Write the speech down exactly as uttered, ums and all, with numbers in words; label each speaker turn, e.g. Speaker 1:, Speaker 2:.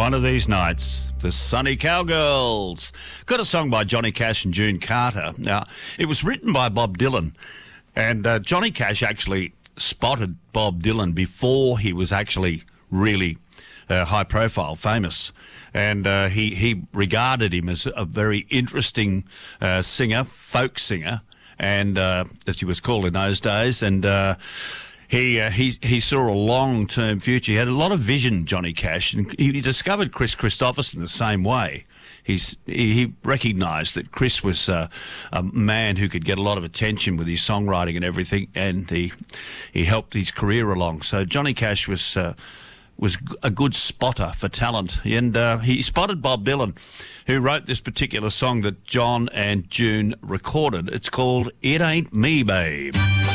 Speaker 1: One of These Nights, the Sunny Cowgirls. Got a song by Johnny Cash and June Carter. Now, it was written by Bob Dylan, and uh, Johnny Cash actually spotted Bob Dylan before he was actually really uh, high profile, famous. And uh, he, he regarded him as a very interesting uh, singer, folk singer, and uh, as he was called in those days. And uh, he, uh, he he saw a long-term future. He had a lot of vision, Johnny Cash, and he discovered Chris Christopherson the same way. He's, he, he recognised that Chris was uh, a man who could get a lot of attention with his songwriting and everything, and he he helped his career along. So Johnny Cash was uh, was a good spotter for talent, and uh, he spotted Bob Dylan, who wrote this particular song that John and June recorded. It's called It Ain't Me, Babe.